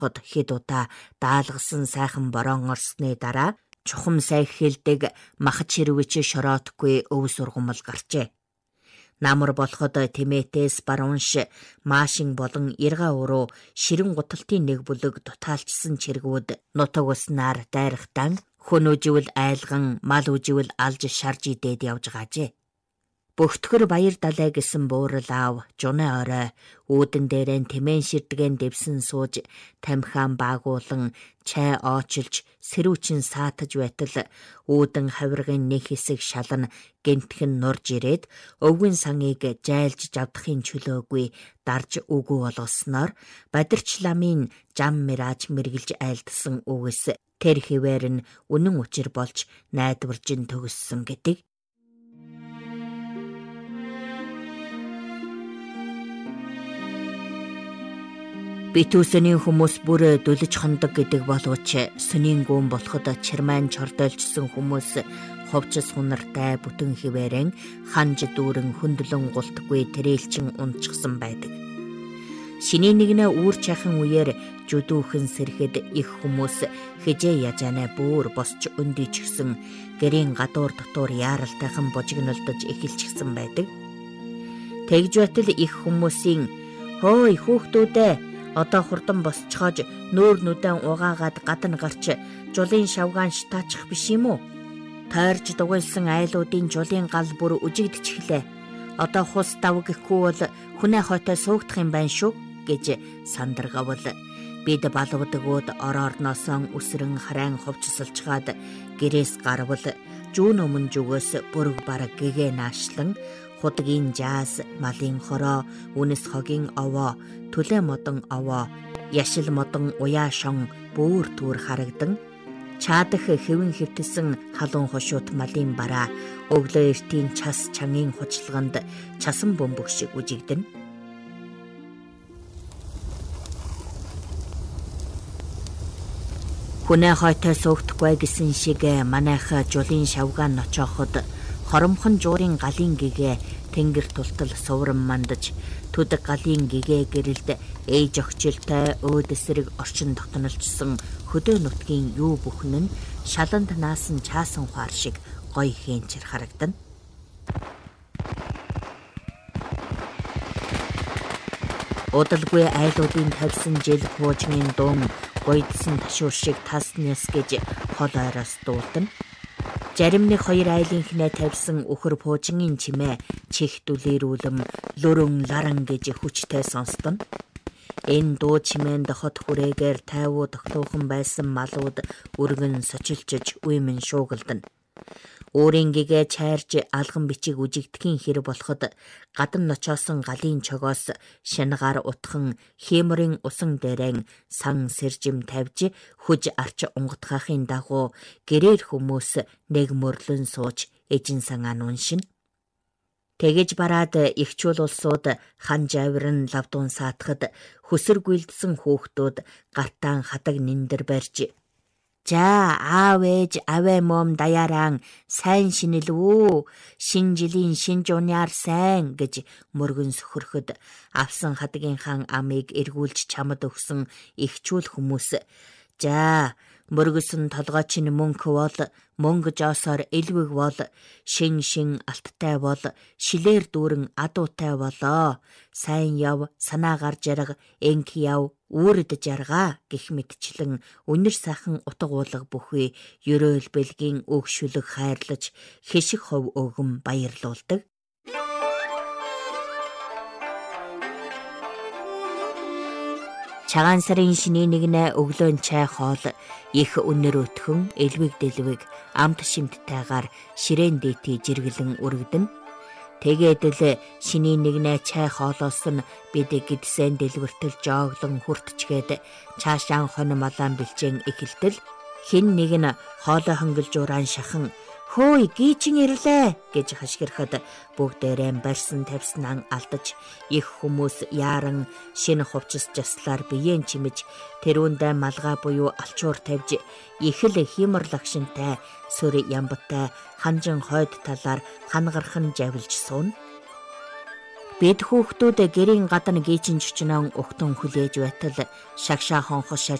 болоход хэд удаа даалгасан сайхан борон орсны дараа чухам сайх хэлдэг махад ширвэж шороотгүй өв сургамал гарчээ. Намар болоход Тиметес баруунш маашин болон ирга өрөө ширэн гуталтын нэг бүлэг дутаалчсан чиргүүд нутаг уснаар дайрахтан хүн үживэл айлган мал үживэл алж шарж идээд явж gaajээ. Бөхтгөр баяр далай гэсэн буурал аав жуны орой үүдэн дээрэн тэмээн ширдгэн дэвсэн сууж тамхиан баагуулан чай оочилж сэрүүчин саатаж байтал үүдэн хавиргын нэг хэсэг шалан гэнтхэн нурж ирээд өвгөн сангийг жайлж жавдахын чөлөөгүй дарж үгүй болгосноор бадирч ламын жам мирааж мэргэлж айлдсан үгэс тэр хിവэр нь үнэн учир болж найдваржин төгссөн гэдэг. Битүүсний хүмүүс бүр дүлж хондог гэдэг боловч сүнийн гүн болоход чирмайн чордойлчсан хүмүүс ховчс хунартай бүтэн хിവэрэн ханж дүүрэн хөндлөн гултгүй тэрэлчин унчсан байдаг. Шинийн нэгнээ үүр чахан үеэр жүдүүхэн сэрхэд их хүмүүс хижээ яжаанаа бүр босч өндийчгсэн гэрийн гадуур дотор яаралтайхан божигнолдож эхэлчихсэн байдаг. Тэгж байтал их хүмүүсийн хөөй хүүхдүүдээ одоо хурдан босчхож нөөр нүдэн угаагаад гадна гарч жулын шавгаанш таачих биш юм уу? Тойрж дугуйлсан айлуудын жулын гал бүр үжигдчихлээ. Одоо хус дав гэхгүй бол хүнээ хойтой суугдах юм байна шүү гэж сандаргавал бид балвдгууд ороорноосоо үсрэн харайн ховчсалчгаад гэрээс гарвал жүүн өмнө зүгөөс бүрэг бараг гэгээ наашлан худгийн жаас, малын хороо, үнэс хогийн овоо, төлөө модон овоо, яшил модон уяа шон бүүр түүр харагдан чаадах хэвэн хэвтэлсэн халуун хошуут малын бараа өглөө эртийн час чангийн хучлаганд часан бөмбөг шиг үжигдэн. Хүнээ хойтой суугдахгүй гэсэн шиг манайх жулын шавгаан ночооход хоромхон жуурын галын гэгээ тэнгэр тултал сувран мандаж төдөг галын гэгээ гэрэлд ээж огчилтай өөд эсрэг орчин тогтнолчсон хөдөө нутгийн юу бүхэн нь шаланд наасан чаасан ухаар шиг гоё хэнчэр харагдана. Удалгүй айлуудын тавьсан жил хуучмын дуун гойдсан ташуур шиг таснес гэж хол ойроос дуулдана. Жарим нэг хоёр айлынхнээ тавьсан өхөр пуужингийн чимээ чих дүлэрүүлэм лөрөн ларан гэж хүчтэй сонстон. Энэ дуу чимээнд хот хүрээгээр тайвуу тогтуухан байсан малууд өргөн сочилчж уймэн шуугалдана. Өөрийн гэгээ чайрж алган бичиг үжигдэхийн хэр болоход гадна ночоосон галын чогоос шингаар утхан хийморын усан дээрэн сан сэржим тавьж хүж арч унгатхаахын дагуу гэрээр хүмүүс нэг мөрлөн сууж эжин санаан уншин. Тэгэж бараад ихчүүл улсууд хан жаврын лавдуун саатахад хөсөр гүйлдсэн хүүхдүүд гартаан хадаг ниндэр барьж за аав ээж авээ мом даяаран сайн шинэлвүү шин жилийн шин жуняар сайн гэж мөргөн сөхөрөхөд авсан хадгийнхаа амыг эргүүлж чамд өгсөн ихчүүл хүмүүс за мөргөсөн толгойч нь мөнх бол мөнгө жоосоор элвэг бол шин алттай бол шилээр дүүрэн адуутай болоо сайн яв санаа гарч ярга энх яв үүрд жаргаа гэх мэтчлэн үнэр сайхан утга уулга бүхий ерөөл бэлгийн өгшүлэг хайрлаж хэшиг хов өгөн баярлуулдаг. Чагаан сарын шинийн нэгнээ өглөөн чай хоол их үнэр өтхөн элвэг дэлвэг амт шимттайгаар ширээн дэти жиргэлэн өргөдөн. Тэгээд л шинийн нэгнээ чай хоолоос нь бид гидсэн дэлгэртэл жооглон хүртчгээд цаашаан хон малаан бэлчэн эхэлтэл хин нэг нь хоолой хонгилжууран шахан хөөй гийчин ирлээ гэж хашгирахад бүгдээрээ барьсан тавьснаа алдаж их хүмүүс яаран шинэ хувцас жаслаар биеэн чимэж тэрүүндээ малгай буюу алчуур тавьж их л хийморлагшинтай сүр ямбатай ханжин хойд талаар хангархан жавилж суун. Бид хүүхдүүд гэрийн гадна гийчин чичнэн өгтөн хүлээж байтал шагшаа хонхос